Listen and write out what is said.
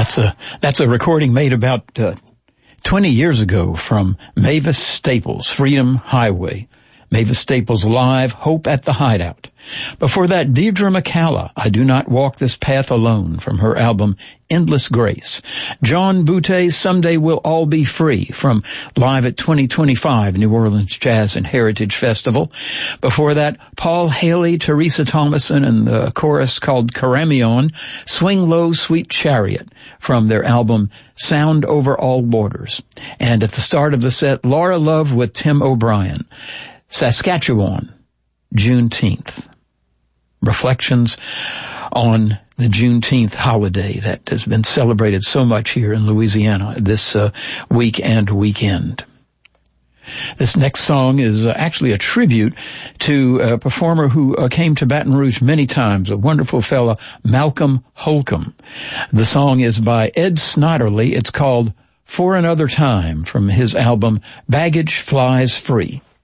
That's a recording made about 20 years ago from Mavis Staples, Freedom Highway. Mavis Staples live, Hope at the Hideout. Before that, Deirdre McCalla, I Do Not Walk This Path Alone, from her album Endless Grace. John Boutté, Someday We'll All Be Free, from Live at 2025 New Orleans Jazz and Heritage Festival. Before that, Paul Haley, Teresa Thomason, and the chorus called Karamion, Swing Low, Sweet Chariot, from their album Sound Over All Borders. And at the start of the set, Laura Love with Tim O'Brien, Saskatchewan, Juneteenth. Reflections on the Juneteenth holiday that has been celebrated so much here in Louisiana this week and weekend. This next song is actually a tribute to a performer who came to Baton Rouge many times, a wonderful fella, Malcolm Holcomb. The song is by Ed Sniderly. It's called For Another Time, from his album Baggage Flies Free.